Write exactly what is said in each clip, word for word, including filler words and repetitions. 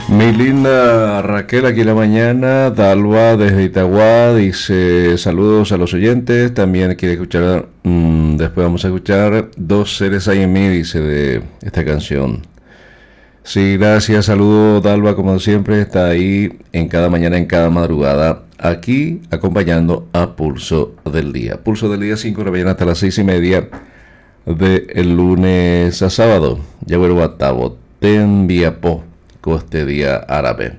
Mi linda Raquel aquí en la mañana, Dalva desde Itagua dice saludos a los oyentes, también quiere escuchar, mmm, después vamos a escuchar Dos seres hay en mí, dice de esta canción. Sí, gracias, saludo Dalva como siempre, está ahí en cada mañana, en cada madrugada, aquí acompañando a Pulso del Día. Pulso del Día, cinco de la mañana hasta las seis y media de el lunes a sábado. Ya vuelvo a Tabo, Tembiapó. Este día árabe.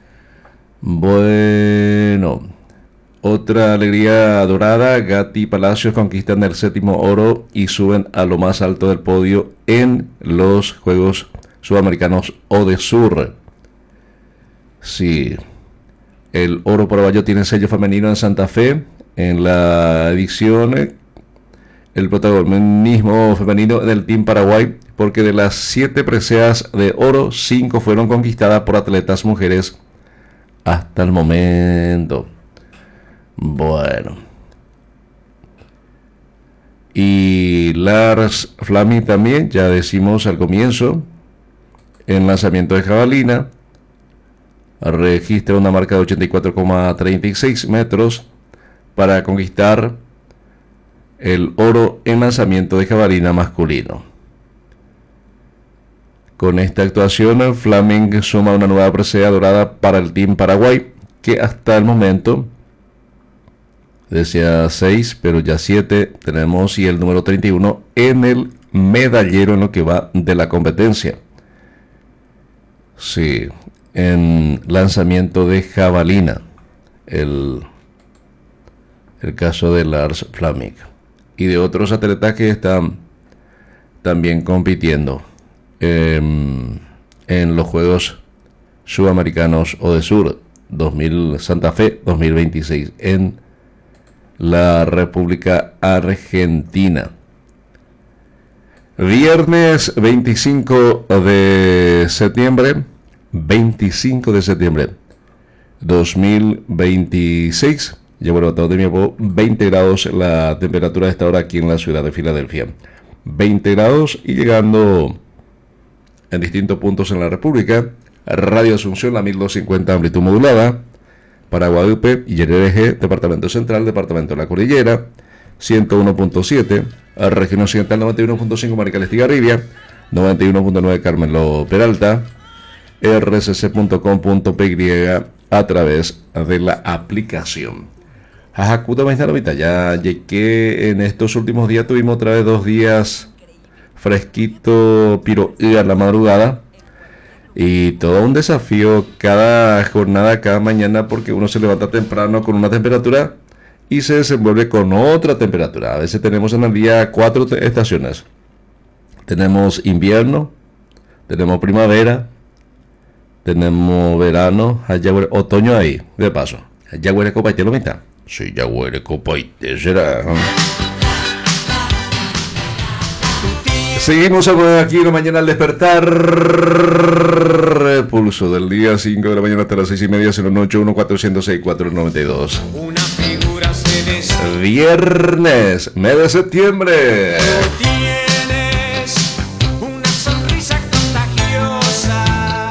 Bueno, otra alegría dorada. Gatti y Palacios conquistan el séptimo oro y suben a lo más alto del podio en los Juegos Sudamericanos Odesur. Sí, el oro paraguayo tiene sello femenino en Santa Fe. En la edición, el protagonismo femenino del Team Paraguay, porque de las siete preseas de oro, cinco fueron conquistadas por atletas mujeres hasta el momento. Bueno. Y Lars Flaming también, ya decimos al comienzo, en lanzamiento de jabalina, registra una marca de ochenta y cuatro coma treinta y seis metros para conquistar el oro en lanzamiento de jabalina masculino. Con esta actuación, Flaming suma una nueva presea dorada para el Team Paraguay, que hasta el momento decía seis, pero ya siete tenemos, y el número treinta y uno en el medallero en lo que va de la competencia. Sí, en lanzamiento de jabalina, el, el caso de Lars Flaming y de otros atletas que están también compitiendo en, en los Juegos Sudamericanos Odesur dos mil Santa Fe dos mil veintiséis en la República Argentina. Viernes veinticinco de septiembre, veinticinco de septiembre dos mil veintiséis. Ya bueno, todo de mi veinte grados la temperatura de esta hora aquí en la ciudad de Filadelfia. veinte grados y llegando en distintos puntos en la República. Radio Asunción, la mil doscientos cincuenta amplitud modulada. Para Guadalupe y Yereje, Departamento Central, Departamento de la Cordillera, ciento uno punto siete. Región Occidental, noventa y uno punto cinco, Marical Estigarribia, noventa y uno punto nueve, Carmelo Peralta, r c c punto com punto p y a través de la aplicación. Jajacuta Maizalomita, ya llegué en estos últimos días, tuvimos otra vez dos días fresquito, piro y a la madrugada. Y todo un desafío cada jornada, cada mañana, porque uno se levanta temprano con una temperatura y se desenvuelve con otra temperatura. A veces tenemos en el día cuatro te- estaciones. Tenemos invierno, tenemos primavera, tenemos verano, allá huele, otoño ahí, de paso. Allá huele copa y te lo mitad. Sí, ya huele copa y te será. Seguimos aquí en la mañana al despertar. Pulso del día, cinco de la mañana hasta las seis y media, cero ocho uno cuatro cero seis cuatro nueve dos. Una figura se des... Viernes, mes de septiembre. Tienes una sonrisa contagiosa.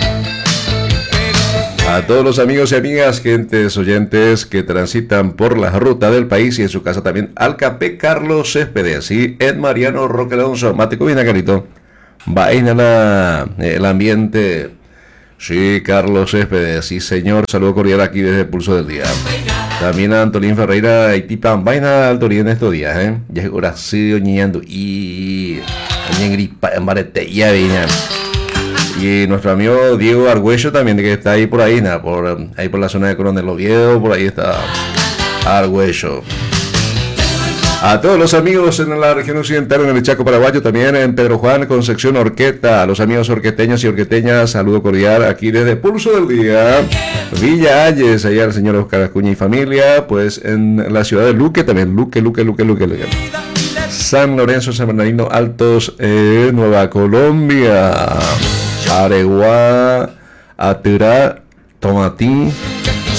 Pero... A todos los amigos y amigas, gentes oyentes que transitan por la ruta del país y en su casa también, al Café Carlos Céspedes y Ed Mariano Roque Alonso, Mático bien carito. Vaina la, el ambiente. Sí, Carlos Céspedes, sí señor, saludo cordial aquí desde el Pulso del Día. También a Antolín Ferreira y Tipan, vaina Antolín en estos días, eh. Ya es Horacio ñando y en gripa, en barete, ya viene. Y nuestro amigo Diego Argüello también, que está ahí por ahí, nada, por ahí por la zona de Coronel Oviedo, por ahí está Argüello. A todos los amigos en la región occidental, en el Chaco paraguayo, también en Pedro Juan, Concepción, Orqueta, a los amigos orqueteños y orqueteñas, saludo cordial aquí desde Pulso del Día, Villa Ayes, allá el señor Oscar Acuña y familia, pues en la ciudad de Luque también, Luque, Luque, Luque, Luque, Luque. San Lorenzo, San Bernardino Altos, eh, Nueva Colombia, Areguá, Aturá, Tomatín,